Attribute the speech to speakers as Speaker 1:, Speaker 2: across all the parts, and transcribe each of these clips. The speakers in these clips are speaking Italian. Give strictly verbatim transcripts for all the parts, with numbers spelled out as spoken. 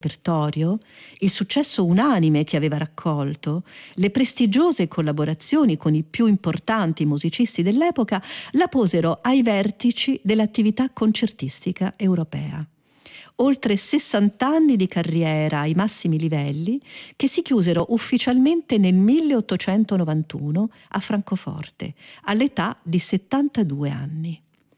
Speaker 1: repertorio, il successo unanime che aveva raccolto, le prestigiose collaborazioni con i più importanti musicisti dell'epoca la posero ai vertici dell'attività concertistica europea. Oltre sessanta anni di carriera ai massimi livelli che si chiusero ufficialmente nel milleottocentonovantuno a Francoforte, all'età di settantadue anni.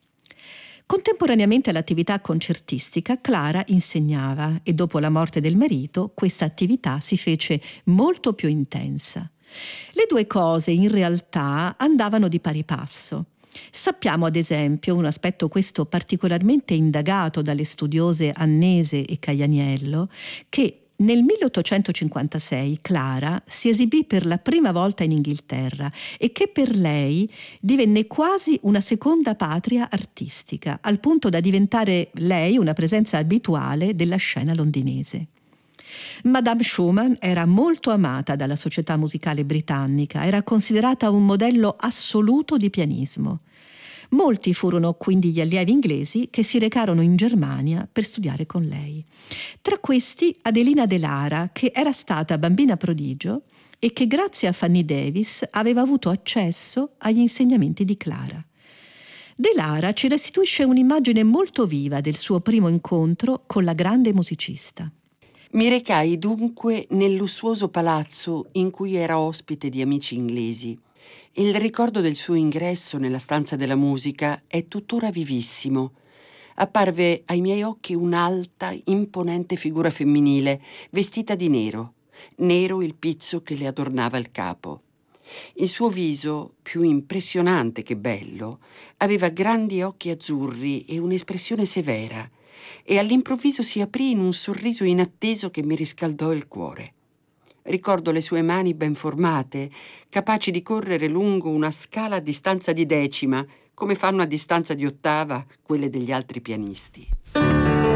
Speaker 1: Contemporaneamente all'attività concertistica, Clara insegnava e dopo la morte del marito questa attività si fece molto più intensa. Le due cose in realtà andavano di pari passo. Sappiamo ad esempio, un aspetto questo particolarmente indagato dalle studiose Annese e Caianiello, che nel milleottocentocinquantasei Clara si esibì per la prima volta in Inghilterra e che per lei divenne quasi una seconda patria artistica, al punto da diventare lei una presenza abituale della scena londinese. Madame Schumann era molto amata dalla società musicale britannica, era considerata un modello assoluto di pianismo. Molti furono quindi gli allievi inglesi che si recarono in Germania per studiare con lei. Tra questi Adelina De Lara, che era stata bambina prodigio e che grazie a Fanny Davis aveva avuto accesso agli insegnamenti di Clara. De Lara ci restituisce un'immagine molto viva del suo primo incontro con la grande musicista.
Speaker 2: Mi recai dunque nel lussuoso palazzo in cui era ospite di amici inglesi. Il ricordo del suo ingresso nella stanza della musica è tuttora vivissimo. Apparve ai miei occhi un'alta, imponente figura femminile, vestita di nero, nero il pizzo che le adornava il capo. Il suo viso, più impressionante che bello, aveva grandi occhi azzurri e un'espressione severa, e all'improvviso si aprì in un sorriso inatteso che mi riscaldò il cuore. Ricordo le sue mani ben formate, capaci di correre lungo una scala a distanza di decima, come fanno a distanza di ottava quelle degli altri pianisti.